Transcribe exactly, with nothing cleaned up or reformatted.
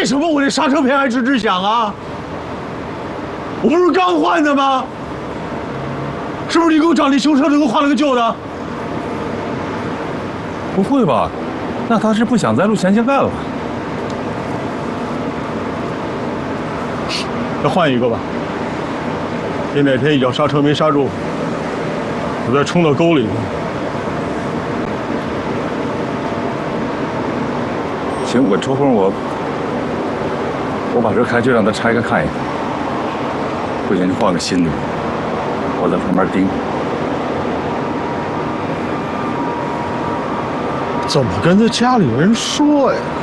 为什么我这刹车片还吱吱响啊？我不是刚换的吗？是不是你给我找那修车的给我换了个旧的？ 不会吧？那他是不想在路前线干了吧？ 再换一个吧。别哪天一脚刹车没刹住，我再冲到沟里。 行，我抽空我我把这开去让他拆开看一看，不行就换个新的，我在旁边盯。 怎么跟他家里人说呀？